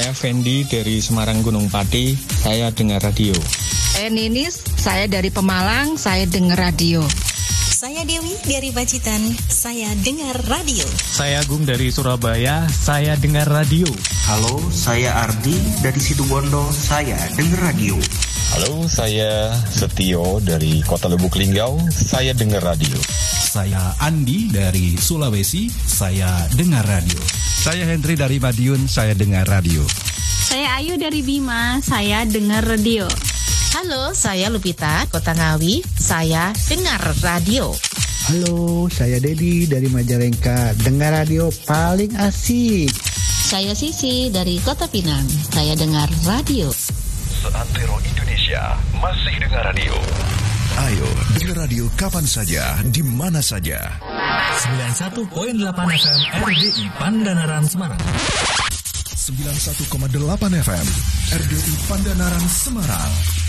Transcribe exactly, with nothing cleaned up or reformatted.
Saya Fendi dari Semarang Gunung Pati, saya dengar radio. Saya Ninis, saya dari Pemalang, saya dengar radio. Saya Dewi dari Pacitan, saya dengar radio. Saya Agung dari Surabaya, saya dengar radio. Halo, saya Ardi dari Situbondo, saya dengar radio. Halo, saya Setio dari Kota Lubuk Linggau, saya dengar radio. Saya Andi dari Sulawesi, saya dengar radio. Saya Hendri dari Madiun, saya dengar radio. Saya Ayu dari Bima, saya dengar radio. Halo, saya Lupita, Kota Ngawi, saya dengar radio. Halo, saya Dedi dari Majalengka, dengar radio paling asik. Saya Sisi dari Kota Pinang, saya dengar radio. Seantero Indonesia masih dengar radio. Ayo, dengar radio kapan saja, di mana saja. sembilan puluh satu koma delapan F M R D I Pandanaran Semarang. sembilan puluh satu koma delapan F M R D I Pandanaran Semarang.